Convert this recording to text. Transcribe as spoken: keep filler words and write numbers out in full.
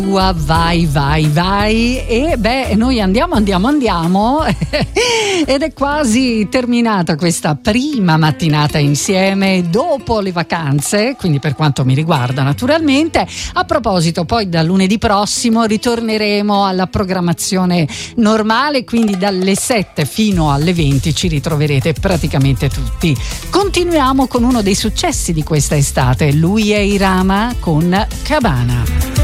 Vai, vai, vai. E beh, noi andiamo, andiamo, andiamo ed è quasi terminata questa prima mattinata insieme dopo le vacanze, quindi per quanto mi riguarda naturalmente. A proposito, poi da lunedì prossimo ritorneremo alla programmazione normale, quindi dalle sette fino alle venti ci ritroverete praticamente tutti. Continuiamo con uno dei successi di questa estate, lui è Irama con Cabana.